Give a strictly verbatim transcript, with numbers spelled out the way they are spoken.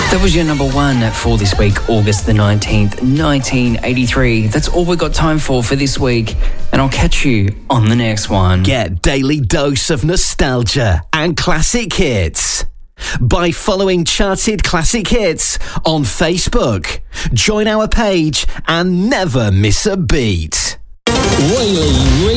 That was your number one for this week, August the nineteenth, nineteen eighty-three. That's all we got time for for this week, and I'll catch you on the next one. Get daily dose of nostalgia and classic hits by following Charted Classic Hits on Facebook. Join our page and never miss a beat. Whaley